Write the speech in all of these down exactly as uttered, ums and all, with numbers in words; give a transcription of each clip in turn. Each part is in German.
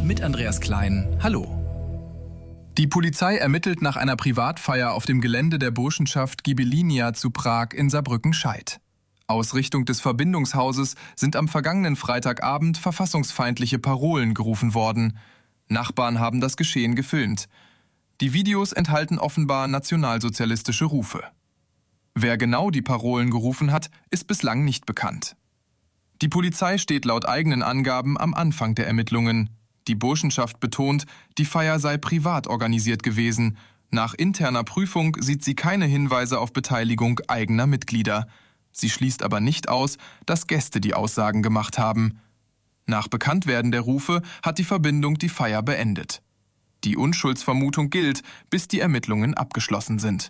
mit Andreas Klein. Hallo. Die Polizei ermittelt nach einer Privatfeier auf dem Gelände der Burschenschaft Gibellinia zu Prag in Saarbrücken-Scheid. Aus Richtung des Verbindungshauses sind am vergangenen Freitagabend verfassungsfeindliche Parolen gerufen worden. Nachbarn haben das Geschehen gefilmt. Die Videos enthalten offenbar nationalsozialistische Rufe. Wer genau die Parolen gerufen hat, ist bislang nicht bekannt. Die Polizei steht laut eigenen Angaben am Anfang der Ermittlungen. Die Burschenschaft betont, die Feier sei privat organisiert gewesen. Nach interner Prüfung sieht sie keine Hinweise auf Beteiligung eigener Mitglieder. Sie schließt aber nicht aus, dass Gäste die Aussagen gemacht haben. Nach Bekanntwerden der Rufe hat die Verbindung die Feier beendet. Die Unschuldsvermutung gilt, bis die Ermittlungen abgeschlossen sind.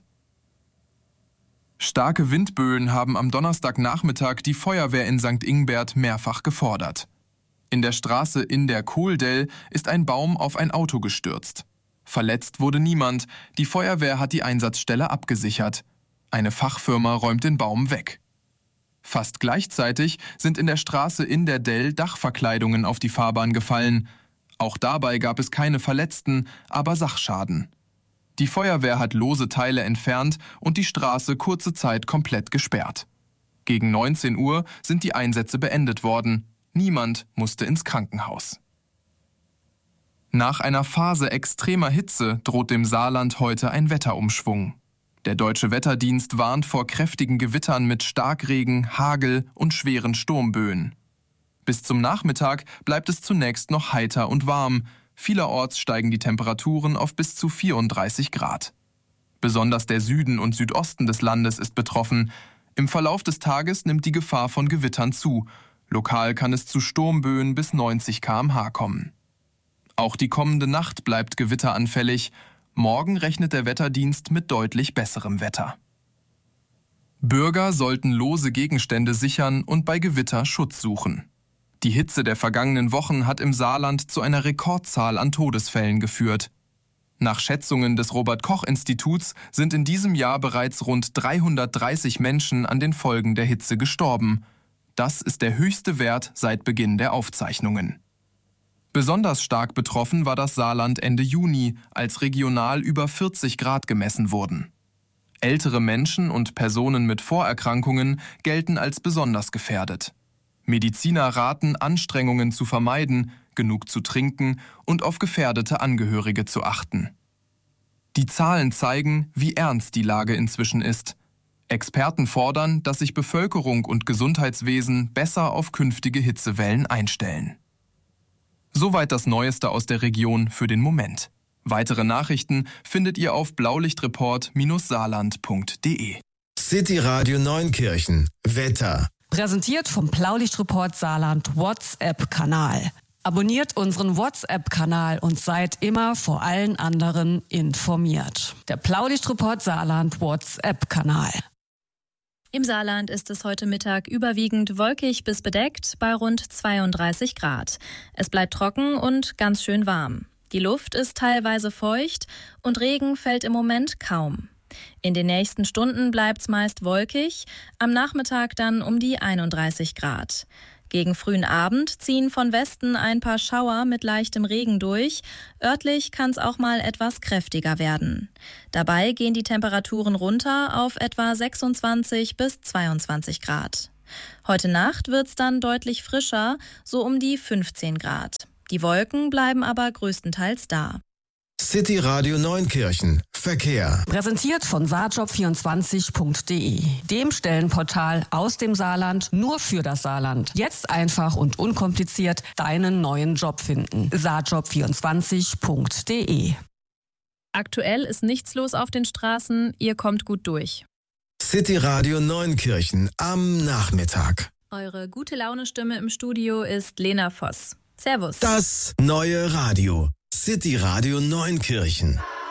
Starke Windböen haben am Donnerstagnachmittag die Feuerwehr in Sankt Ingbert mehrfach gefordert. In der Straße in der Kohldell ist ein Baum auf ein Auto gestürzt. Verletzt wurde niemand, die Feuerwehr hat die Einsatzstelle abgesichert. Eine Fachfirma räumt den Baum weg. Fast gleichzeitig sind in der Straße in der Dell Dachverkleidungen auf die Fahrbahn gefallen. Auch dabei gab es keine Verletzten, aber Sachschaden. Die Feuerwehr hat lose Teile entfernt und die Straße kurze Zeit komplett gesperrt. Gegen neunzehn Uhr sind die Einsätze beendet worden. Niemand musste ins Krankenhaus. Nach einer Phase extremer Hitze droht dem Saarland heute ein Wetterumschwung. Der Deutsche Wetterdienst warnt vor kräftigen Gewittern mit Starkregen, Hagel und schweren Sturmböen. Bis zum Nachmittag bleibt es zunächst noch heiter und warm. Vielerorts steigen die Temperaturen auf bis zu vierunddreißig Grad. Besonders der Süden und Südosten des Landes ist betroffen. Im Verlauf des Tages nimmt die Gefahr von Gewittern zu. Lokal kann es zu Sturmböen bis neunzig Kilometer pro Stunde kommen. Auch die kommende Nacht bleibt gewitteranfällig. Morgen rechnet der Wetterdienst mit deutlich besserem Wetter. Bürger sollten lose Gegenstände sichern und bei Gewitter Schutz suchen. Die Hitze der vergangenen Wochen hat im Saarland zu einer Rekordzahl an Todesfällen geführt. Nach Schätzungen des Robert-Koch-Instituts sind in diesem Jahr bereits rund dreihundertdreißig Menschen an den Folgen der Hitze gestorben. Das ist der höchste Wert seit Beginn der Aufzeichnungen. Besonders stark betroffen war das Saarland Ende Juni, als regional über vierzig Grad gemessen wurden. Ältere Menschen und Personen mit Vorerkrankungen gelten als besonders gefährdet. Mediziner raten, Anstrengungen zu vermeiden, genug zu trinken und auf gefährdete Angehörige zu achten. Die Zahlen zeigen, wie ernst die Lage inzwischen ist. Experten fordern, dass sich Bevölkerung und Gesundheitswesen besser auf künftige Hitzewellen einstellen. Soweit das Neueste aus der Region für den Moment. Weitere Nachrichten findet ihr auf blaulichtreport Bindestrich saarland Punkt de. City Radio Neunkirchen. Wetter. Präsentiert vom Blaulichtreport Saarland WhatsApp-Kanal. Abonniert unseren WhatsApp-Kanal und seid immer vor allen anderen informiert. Der Blaulichtreport Saarland WhatsApp-Kanal. Im Saarland ist es heute Mittag überwiegend wolkig bis bedeckt bei rund zweiunddreißig Grad. Es bleibt trocken und ganz schön warm. Die Luft ist teilweise feucht und Regen fällt im Moment kaum. In den nächsten Stunden bleibt es meist wolkig, am Nachmittag dann um die einunddreißig Grad. Gegen frühen Abend ziehen von Westen ein paar Schauer mit leichtem Regen durch. Örtlich kann es auch mal etwas kräftiger werden. Dabei gehen die Temperaturen runter auf etwa sechsundzwanzig bis zweiundzwanzig Grad. Heute Nacht wird es dann deutlich frischer, so um die fünfzehn Grad. Die Wolken bleiben aber größtenteils da. City Radio Neunkirchen. Verkehr. Präsentiert von saarjob vierundzwanzig Punkt de, dem Stellenportal aus dem Saarland nur für das Saarland. Jetzt einfach und unkompliziert deinen neuen Job finden. saarjob vierundzwanzig Punkt de. Aktuell ist nichts los auf den Straßen, ihr kommt gut durch. City Radio Neunkirchen am Nachmittag. Eure gute Laune-Stimme im Studio ist Lena Voss. Servus. Das neue Radio. City Radio Neunkirchen.